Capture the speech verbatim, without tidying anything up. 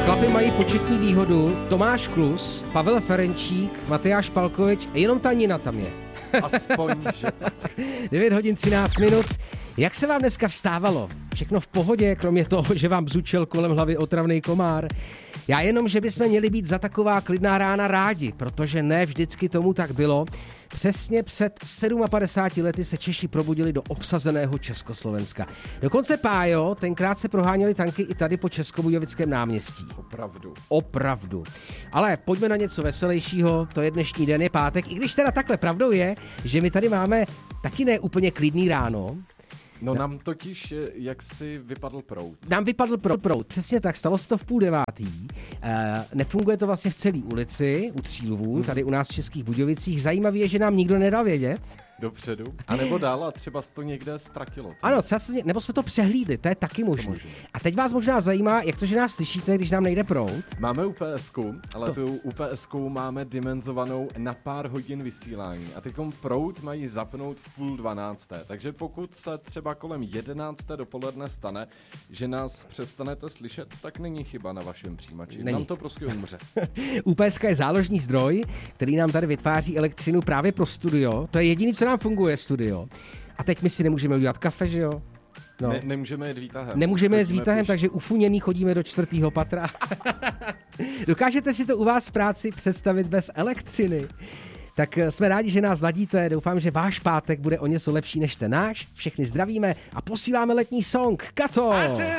Chlapi mají početní výhodu. Tomáš Klus, Pavel Ferenčík, Matyáš Palkovič, jenom ta Nina tam je. Aspoň, že tak. devět hodin třináct minut. Jak se vám dneska vstávalo? Všechno v pohodě, kromě toho, že vám bzučel kolem hlavy otravný komár? Já jenom, že bychom měli být za taková klidná rána rádi, protože ne vždycky tomu tak bylo. Přesně před padesát sedmi lety se Češi probudili do obsazeného Československa. Dokonce Pájo, tenkrát se proháněli tanky i tady po Českobudějovickém náměstí. Opravdu. Opravdu. Ale pojďme na něco veselějšího, to je dnešní den, je pátek, i když teda takhle pravdou je, že my tady máme taky ne úplně klidný ráno. No nám totiž, jak si vypadl proud. Nám vypadl proud, proud. Přesně tak, stalo se to v půl devátý. E, nefunguje to vlastně v celé ulici, u Cílvů, tady u nás v Českých Budějovicích. Zajímavé je, že nám nikdo nedal vědět. Dopředu. A nebo dál a třeba se to někde ztratilo. Ano, třeba se, nebo jsme to přehlídli, to je taky možné. A teď vás možná zajímá, jak to, že nás slyšíte, když nám nejde proud. Máme U P S ku, ale to... tu U P S ku máme dimenzovanou na pár hodin vysílání. A teďkom proud mají zapnout v půl dvanácté. Takže pokud se třeba kolem jedenácté dopoledne stane, že nás přestanete slyšet, tak není chyba na vašem přijímači. Není. Nám to prostě umře. U P S ka je záložní zdroj, který nám tady vytváří elektřinu právě pro studio. To je jediný, co nám funguje, studio. A teď my si nemůžeme udělat kafe, že jo? No. Ne, nemůžeme jet výtahem. Nemůžeme jet výtahem, takže ufuněný chodíme do čtvrtého patra. Dokážete si to u vás v práci představit bez elektřiny? Tak jsme rádi, že nás ladíte, doufám, že váš pátek bude o něco lepší než ten náš. Všechny zdravíme a posíláme letní song. Kato!